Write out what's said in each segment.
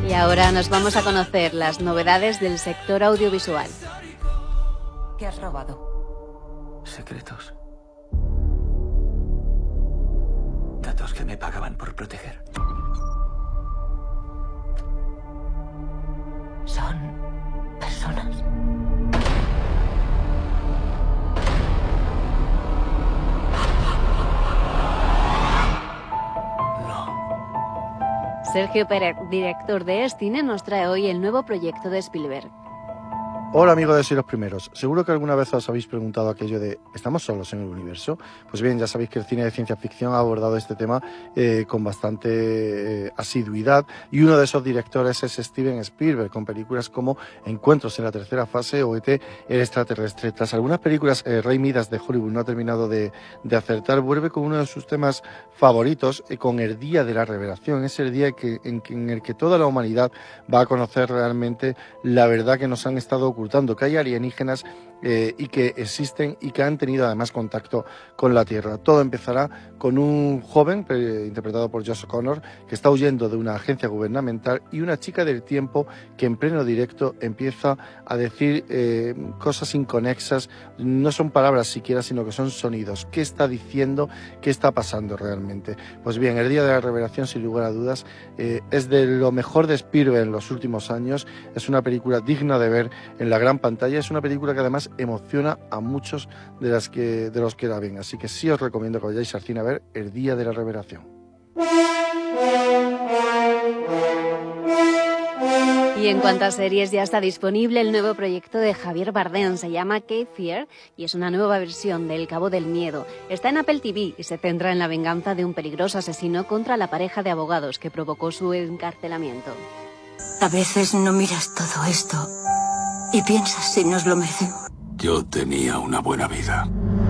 Y ahora nos vamos a conocer las novedades del sector audiovisual. ¿Qué has robado? Secretos. Datos que me pagaban por proteger. Son personas. Sergio Pérez, director de ESCine, nos trae hoy el nuevo proyecto de Spielberg. Hola amigos de Soy los Primeros. Seguro que alguna vez os habéis preguntado aquello de ¿estamos solos en el universo? Pues bien, ya sabéis que el cine de ciencia ficción ha abordado este tema con bastante asiduidad, y uno de esos directores es Steven Spielberg, con películas como Encuentros en la tercera fase o E.T. el extraterrestre. Tras algunas películas, Ray Midas de Hollywood no ha terminado de acertar, vuelve con uno de sus temas favoritos, con el Día de la Revelación. Es el día en el que toda la humanidad va a conocer realmente la verdad que nos han estado ocultando, que hay alienígenas y que existen y que han tenido además contacto con la Tierra. Todo empezará con un joven, interpretado por Josh O'Connor, que está huyendo de una agencia gubernamental, y una chica del tiempo que en pleno directo empieza a decir cosas inconexas. No son palabras siquiera, sino que son sonidos. ¿Qué está diciendo? ¿Qué está pasando realmente? Pues bien, el Día de la Revelación, sin lugar a dudas, es de lo mejor de Spielberg en los últimos años. Es una película digna de ver en la gran pantalla. Es una película que además emociona a muchos de los que la ven. Así que sí os recomiendo que vayáis al cine a ver El Día de la Revelación. Y en cuanto a series, ya está disponible el nuevo proyecto de Javier Bardem. Se llama Cape Fear y es una nueva versión de El Cabo del Miedo. Está en Apple TV y se centra en la venganza de un peligroso asesino contra la pareja de abogados que provocó su encarcelamiento. A veces no miras todo esto y piensas si nos lo merecemos. Yo tenía una buena vida.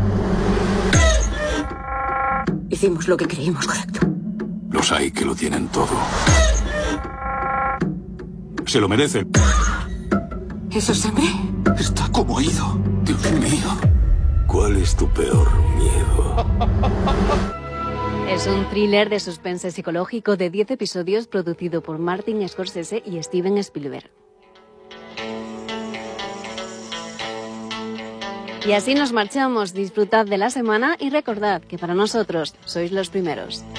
Hicimos lo que creímos correcto. Los hay que lo tienen todo. Se lo merecen. ¿Eso es sangre? Está como ido. Dios mío. ¿Cuál es tu peor miedo? Es un thriller de suspense psicológico de 10 episodios producido por Martin Scorsese y Steven Spielberg. Y así nos marchamos. Disfrutad de la semana y recordad que para nosotros sois los primeros.